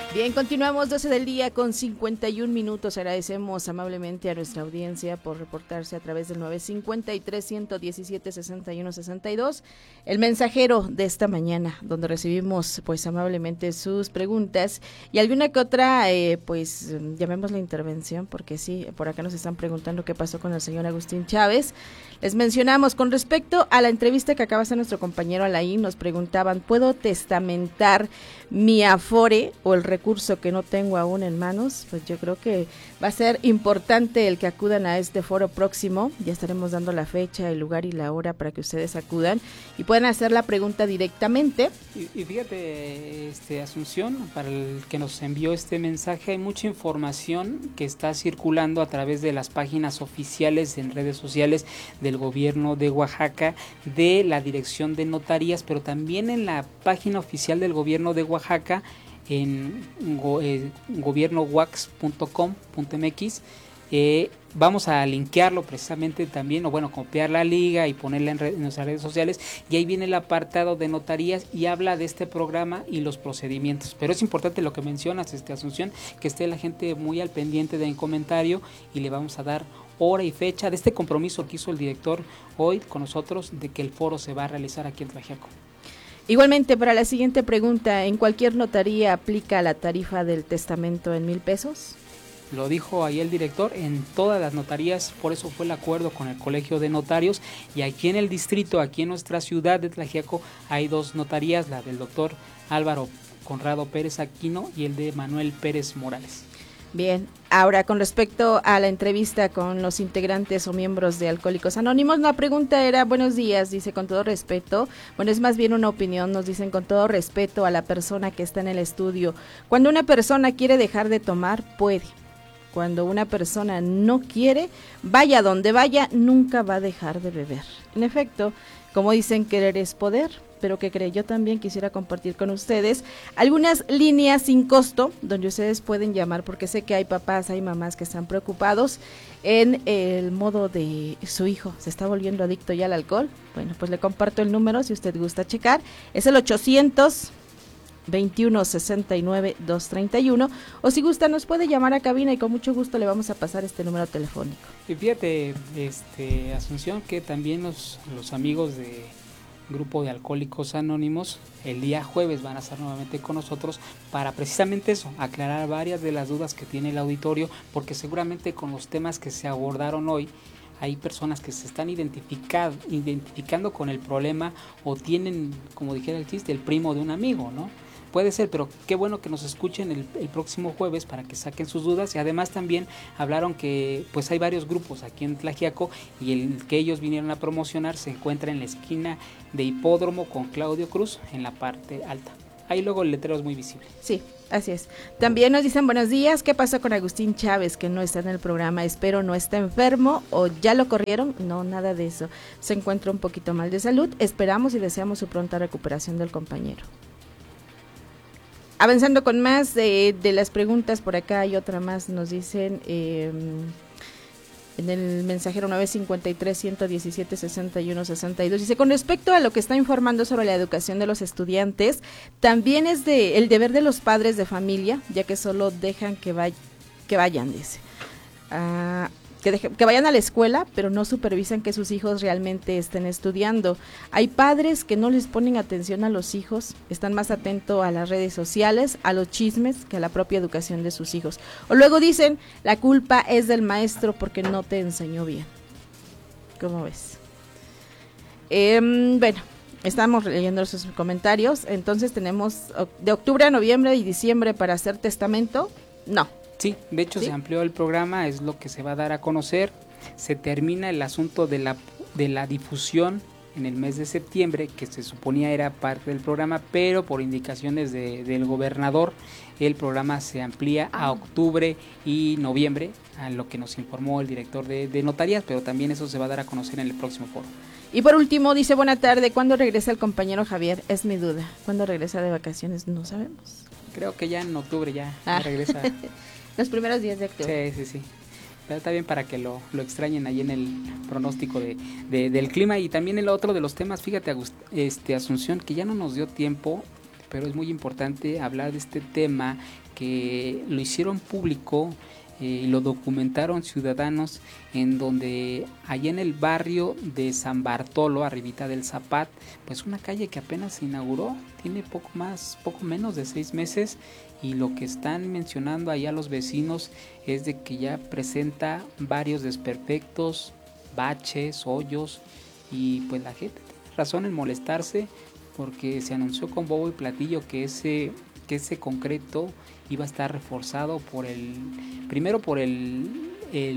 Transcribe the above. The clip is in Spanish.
Bien, continuamos 12 del día con 51 minutos. Agradecemos amablemente a nuestra audiencia por reportarse a través del 953-117-6162, el mensajero de esta mañana, donde recibimos pues amablemente sus preguntas y alguna que otra, pues llamémosla intervención, porque sí, por acá nos están preguntando qué pasó con el señor Agustín Chávez. Les mencionamos, con respecto a la entrevista que acaba de hacer nuestro compañero Alain, nos preguntaban, ¿puedo testamentar mi afore o el recurso que no tengo aún en manos? Pues yo creo que va a ser importante el que acudan a este foro próximo. Ya estaremos dando la fecha, el lugar y la hora para que ustedes acudan y puedan hacer la pregunta directamente. Y fíjate, Asunción, para el que nos envió este mensaje, hay mucha información que está circulando a través de las páginas oficiales en redes sociales del gobierno de Oaxaca, de la Dirección de Notarías, pero también en la página oficial del gobierno de Oaxaca, en gobiernowax.com.mx. Vamos a linkearlo precisamente también, o bueno, copiar la liga y ponerla en nuestras redes sociales, y ahí viene el apartado de notarías y habla de este programa y los procedimientos. Pero es importante lo que mencionas, Asunción, que esté la gente muy al pendiente del comentario, y le vamos a dar hora y fecha de este compromiso que hizo el director hoy con nosotros de que el foro se va a realizar aquí en Tlaxiaco. Igualmente, para la siguiente pregunta, ¿en cualquier notaría aplica la tarifa del testamento en 1,000 pesos? Lo dijo ahí el director, en todas las notarías, por eso fue el acuerdo con el Colegio de Notarios, y aquí en el distrito, aquí en nuestra ciudad de Tlaxiaco, hay 2 notarías, la del doctor Álvaro Conrado Pérez Aquino y el de Manuel Pérez Morales. Bien, ahora con respecto a la entrevista con los integrantes o miembros de Alcohólicos Anónimos, la pregunta era, buenos días, dice, con todo respeto, bueno, es más bien una opinión, nos dicen con todo respeto a la persona que está en el estudio, cuando una persona quiere dejar de tomar, puede. Cuando una persona no quiere, vaya donde vaya, nunca va a dejar de beber. En efecto, como dicen, querer es poder, pero ¿qué cree? Yo también quisiera compartir con ustedes algunas líneas sin costo donde ustedes pueden llamar, porque sé que hay papás, hay mamás que están preocupados en el modo de su hijo, se está volviendo adicto ya al alcohol. Bueno, pues le comparto el número si usted gusta checar, es el 800-2169-231, o si gusta nos puede llamar a cabina y con mucho gusto le vamos a pasar este número telefónico. Y fíjate, Asunción, que también los amigos de Grupo de Alcohólicos Anónimos el día jueves van a estar nuevamente con nosotros para precisamente eso, aclarar varias de las dudas que tiene el auditorio, porque seguramente con los temas que se abordaron hoy hay personas que se están identificando con el problema, o tienen, como dijera el chiste, el primo de un amigo, ¿no? Puede ser, pero qué bueno que nos escuchen el próximo jueves para que saquen sus dudas. Y además también hablaron que pues hay varios grupos aquí en Tlaxiaco, y el que ellos vinieron a promocionar se encuentra en la esquina de Hipódromo con Claudio Cruz, en la parte alta. Ahí luego el letrero es muy visible. Sí, así es. También nos dicen buenos días, ¿qué pasó con Agustín Chávez que no está en el programa? Espero no está enfermo o ya lo corrieron. No, nada de eso. Se encuentra un poquito mal de salud. Esperamos y deseamos su pronta recuperación del compañero. Avanzando con más de las preguntas, por acá hay otra más, nos dicen en el mensajero 953-117-6162, dice, con respecto a lo que está informando sobre la educación de los estudiantes, también es el deber de los padres de familia, ya que solo dejan que vayan, dice. Que vayan a la escuela, pero no supervisan que sus hijos realmente estén estudiando. Hay padres que no les ponen atención a los hijos, están más atentos a las redes sociales, a los chismes, que a la propia educación de sus hijos. O luego dicen, la culpa es del maestro porque no te enseñó bien. ¿Cómo ves? Bueno, estamos leyendo sus comentarios. Entonces tenemos de octubre a noviembre y diciembre para hacer testamento. No. Sí, de hecho, ¿sí? Se amplió el programa, es lo que se va a dar a conocer. Se termina el asunto de la difusión en el mes de septiembre, que se suponía era parte del programa, pero por indicaciones del gobernador, el programa se amplía a octubre y noviembre, a lo que nos informó el director de notarías, pero también eso se va a dar a conocer en el próximo foro. Y por último, dice, buena tarde, ¿cuándo regresa el compañero Javier? Es mi duda. ¿Cuándo regresa de vacaciones? No sabemos. Creo que ya en octubre ya regresa. Los primeros días de octubre. Sí. Pero está bien para que lo extrañen ahí en el pronóstico del clima. Y también el otro de los temas, fíjate, Asunción, que ya no nos dio tiempo pero es muy importante hablar de este tema que lo hicieron público y lo documentaron ciudadanos, en donde allá en el barrio de San Bartolo, arribita del Zapat, pues una calle que apenas se inauguró, tiene poco menos de 6 meses, y lo que están mencionando allá los vecinos es de que ya presenta varios desperfectos, baches, hoyos, y pues la gente tiene razón en molestarse, porque se anunció con bombo y platillo que ese concreto iba a estar reforzado primero por el